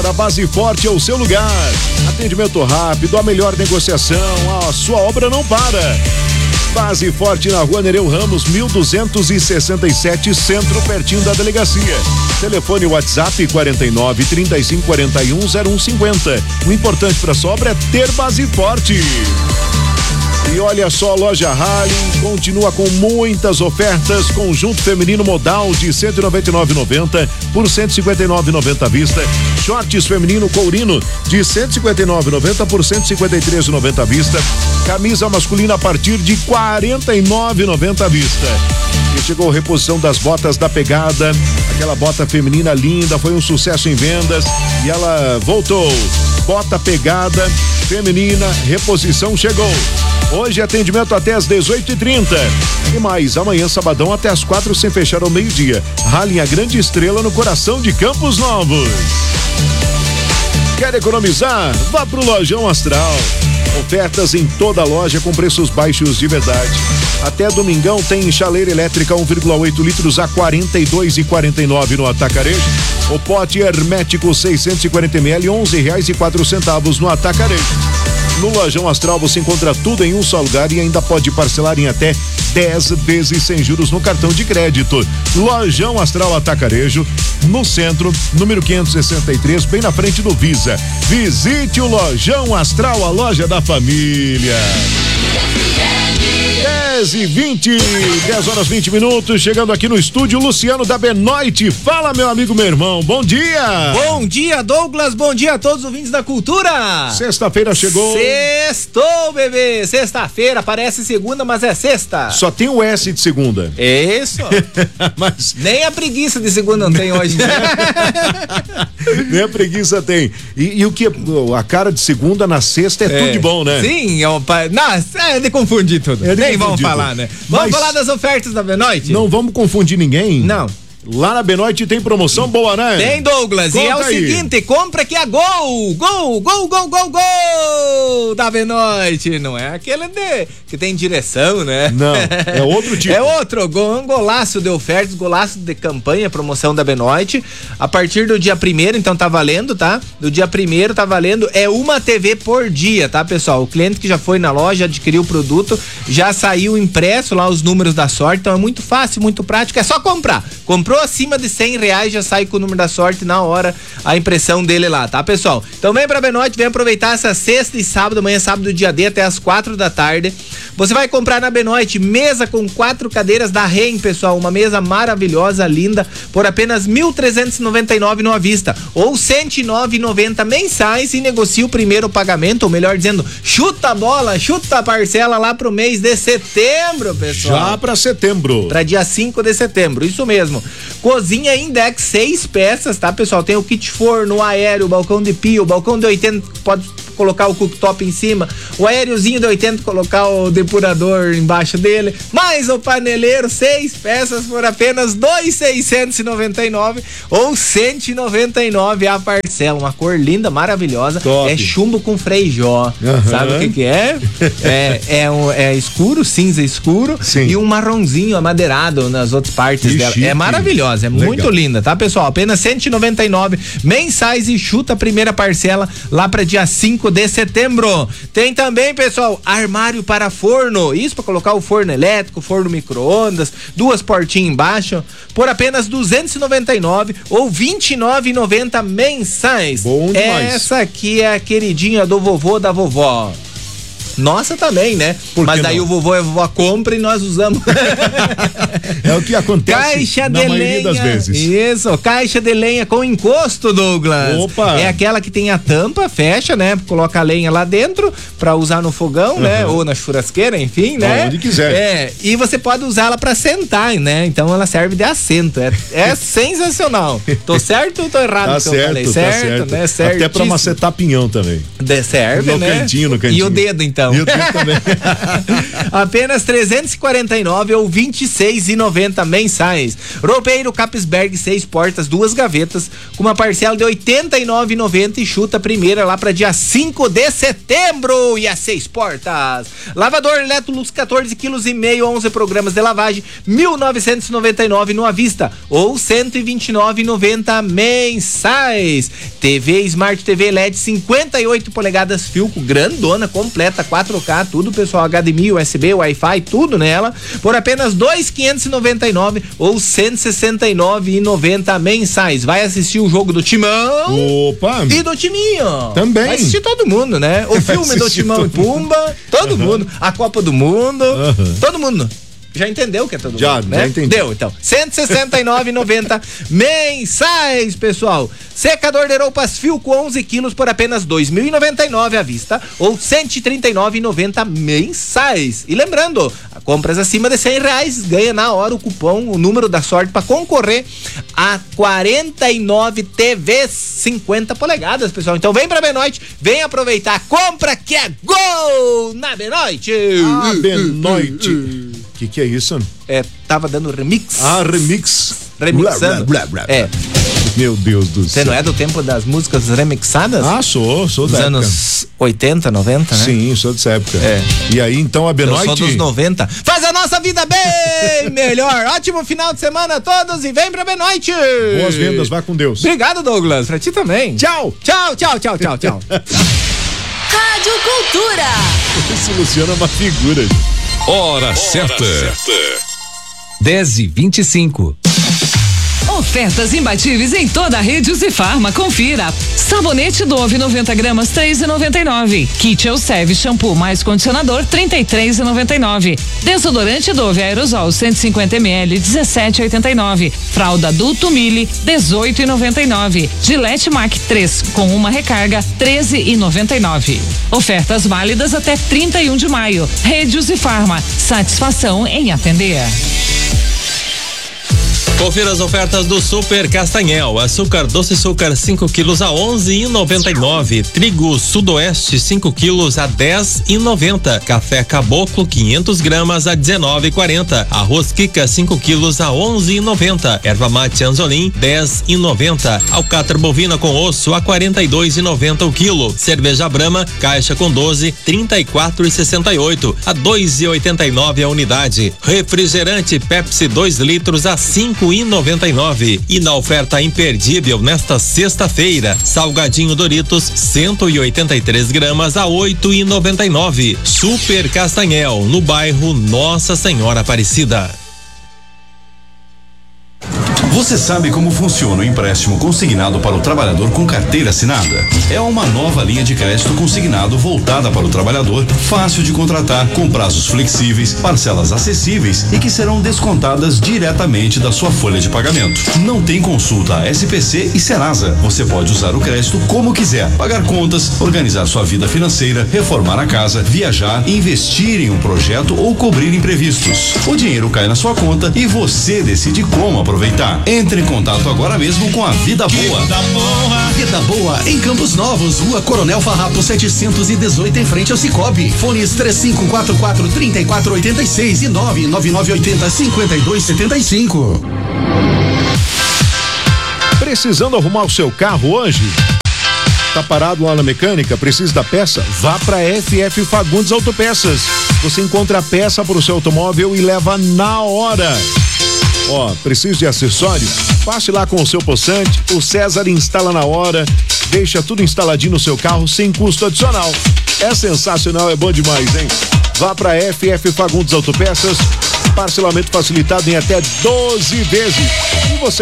comprar, a Base Forte é o seu lugar. Atendimento rápido, a melhor negociação, a sua obra não para. Base Forte na Rua Nereu Ramos, 1267, Centro, pertinho da delegacia. Telefone WhatsApp 49 35 41 0150. O importante para sua obra é ter Base Forte. E olha só, a loja Harley continua com muitas ofertas. Conjunto feminino modal de R$ 199,90 por R$ 159,90 à vista. Shorts feminino courino de R$ 159,90 por R$ 153,90 à vista. Camisa masculina a partir de R$ 49,90 à vista. E chegou a reposição das botas da Pegada. Aquela bota feminina linda, foi um sucesso em vendas e ela voltou. Bota Pegada feminina, reposição chegou. Hoje atendimento até às 18h30. E mais, amanhã sabadão até às 4 sem fechar ao meio-dia. Harley, a grande estrela no coração de Campos Novos. Quer economizar? Vá pro Lojão Astral. Ofertas em toda a loja com preços baixos de verdade. Até domingão tem chaleira elétrica 1,8 litros a R$ 42,49 no Atacarejo. O pote hermético 640 ml, R$ 11,04 no Atacarejo. No Lojão Astral você encontra tudo em um só lugar e ainda pode parcelar em até 10 vezes sem juros no cartão de crédito. Lojão Astral Atacarejo, no centro, número 563, bem na frente do Visa. Visite o Lojão Astral, a loja da família. 10h20, 10 horas 20 minutos, chegando aqui no estúdio, Luciano da Benoit. Fala, meu amigo, meu irmão, bom dia! Bom dia, Douglas, bom dia a todos os ouvintes da Cultura! Sexta-feira chegou. Sextou, bebê! Sexta-feira, parece segunda, mas é sexta. Só tem o S de segunda. Isso! Mas... nem a preguiça de segunda não tem hoje. Nem a preguiça tem. E o que? A cara de segunda na sexta é tudo de bom, né? Sim, é de confundir tudo. Nem vamos falar, né? Vamos falar das ofertas da Benoit? Não vamos confundir ninguém? Não. Lá na Benoit tem promoção boa, né? Tem, Douglas. Conta e é o aí. seguinte, compra que é gol da Benoit. Não é aquele que tem direção, né? Não, é outro tipo. É outro, um golaço de ofertas, golaço de campanha, promoção da Benoit. A partir do dia 1º, então tá valendo, tá? Do dia 1º tá valendo, é uma TV por dia, tá, pessoal? O cliente que já foi na loja, adquiriu o produto, já saiu impresso lá os números da sorte, então é muito fácil, muito prático, é só comprar. Comprou acima de R$100, já sai com o número da sorte na hora, a impressão dele lá, tá, pessoal? Então vem pra Benoit, vem aproveitar essa sexta e sábado, amanhã sábado dia D até as 4 da tarde. Você vai comprar na Benoit mesa com 4 cadeiras da REM, pessoal, uma mesa maravilhosa, linda, por apenas R$1.399 no à vista, ou R$109,90 mensais, e negocia o primeiro pagamento, ou melhor dizendo, chuta a bola, chuta a parcela lá pro mês de setembro, pessoal. Já pra setembro. Pra dia 5 de setembro, isso mesmo. Cozinha Index, 6 peças, tá, pessoal? Tem o kit forno, o aéreo, o balcão de pio, o balcão de 80, pode colocar o cooktop em cima, o aériozinho de 80, colocar o depurador embaixo dele, mais o paneleiro, 6 peças por apenas R$2.699 ou R$199 a parcela, uma cor linda, maravilhosa. Top. É chumbo com freijó. Sabe o que é? É escuro, cinza escuro. Sim. E um marronzinho amadeirado nas outras partes dela. chique. É maravilhosa, é Legal. muito linda, tá, pessoal? Apenas R$199 mensais e chuta a primeira parcela lá para dia 5 de setembro. Tem também, pessoal, armário para forno, isso para colocar o forno elétrico, forno micro-ondas, 2 portinhas embaixo, por apenas R$299 ou R$29,90 mensais. Bom demais. Essa aqui é a queridinha do vovô da vovó. Nossa também, né? Mas daí não? o vovô e a vovó compram e nós usamos. É o que acontece Caixa na de maioria lenha. das vezes. Isso, caixa de lenha com encosto, Douglas. Opa! É aquela que tem a tampa, fecha, né? Coloca a lenha lá dentro pra usar no fogão, né? Ou na churrasqueira, enfim, né? Onde quiser. É, e você pode usar ela pra sentar, né? Então ela serve de assento. É sensacional. Tô certo ou tô errado? Tá no que eu falei? certo, tá certo. Né? Até pra macetar pinhão também. Serve, No né? cantinho, no cantinho. E o dedo, então. então. E o tempo também. Apenas 349 ou 26,90 mensais. Roupeiro Capsberg, 6 portas, 2 gavetas, com uma parcela de 89,90 e chuta a primeira lá para dia 5 de setembro. E as 6 portas. Lavador Electrolux, 14,5 kg, 11 programas de lavagem, 1.999 no à vista ou 129,90 mensais. TV Smart TV LED 58 polegadas Philco, grandona, completa, 4K, tudo, pessoal, HDMI, USB, Wi-Fi, tudo nela, por apenas 2.599 ou 169,90 mensais. Vai assistir o jogo do Timão. Opa! E do Timinho. Também. Vai assistir todo mundo, né? O filme do Timão e Pumba, todo mundo. A Copa do Mundo, todo mundo. Já entendeu o que é todo mundo, né? Já entendi. Deu, então. 169,90 mensais, pessoal. Secador de roupas Philco, 11 quilos por apenas 2.099 à vista ou 139,90 mensais. E lembrando, compras acima de R$100 ganha na hora o cupom, o número da sorte para concorrer a 49 TVs 50 polegadas, pessoal. Então vem pra Benoit, vem aproveitar, compra que é gol na Benoit. Ah, Benoit. Que é isso? Tava dando remix. Remix. Remixando. Blá, blá, blá. Meu Deus do céu. Você não é do tempo das músicas remixadas? Sou dos da época. anos 80, 90, né? Sim, sou dessa época. E aí, então, a Benoit... Eu sou dos 90. Faz a nossa vida bem melhor. Ótimo final de semana a todos e vem pra Benoit. Boas vendas, vá com Deus. Obrigado, Douglas. Pra ti também. Tchau. Tchau, tchau, tchau, tchau, tchau. Rádio Cultura. Esse Luciano é uma figura. Hora certa. 10h25. Ofertas imbatíveis em toda a rede Uzifarma. Confira. Sabonete Dove 90 gramas, 3,99. Kit Elseve shampoo mais condicionador, 33,99. Desodorante Dove aerosol 150 ml, 17,89. Fralda adulto Mili, 18,99. Gillette Mac 3 com uma recarga, 13,99. Ofertas válidas até 31 de maio. Rede Uzifarma. Satisfação em atender. Confira as ofertas do Super Castanhel. Açúcar doce açúcar 5 quilos a 11,99. Trigo Sudoeste 5 quilos a 10,90. Café Caboclo 500 gramas a 19,40. Arroz Kika 5 quilos a 11,90. Erva mate Anzolim 10,90. Alcatra bovina com osso a 42,90 o quilo. Cerveja Brahma caixa com 12 34,68 a 2,89 a unidade. Refrigerante Pepsi 2 litros a 5,99. E na oferta imperdível nesta sexta-feira, salgadinho Doritos 183 gramas a 8,99. Super Castanhel, no bairro Nossa Senhora Aparecida. Você sabe como funciona o empréstimo consignado para o trabalhador com carteira assinada? É uma nova linha de crédito consignado voltada para o trabalhador, fácil de contratar, com prazos flexíveis, parcelas acessíveis e que serão descontadas diretamente da sua folha de pagamento. Não tem consulta a SPC e Serasa. Você pode usar o crédito como quiser, pagar contas, organizar sua vida financeira, reformar a casa, viajar, investir em um projeto ou cobrir imprevistos. O dinheiro cai na sua conta e você decide como aproveitar. Entre em contato agora mesmo com a Vida Boa. Vida Boa em Campos Novos, Rua Coronel Farrapo 718, em frente ao Cicobi. Fones 3544-3486 e 99980-5275. Precisando arrumar o seu carro hoje? Tá parado lá na mecânica? Precisa da peça? Vá pra FF Fagundes Autopeças. Você encontra a peça para o seu automóvel e leva na hora. Precisa de acessórios? Passe lá com o seu possante, o César instala na hora, deixa tudo instaladinho no seu carro sem custo adicional. É sensacional, é bom demais, hein? Vá pra FF Fagundes Autopeças, parcelamento facilitado em até 12 vezes. E você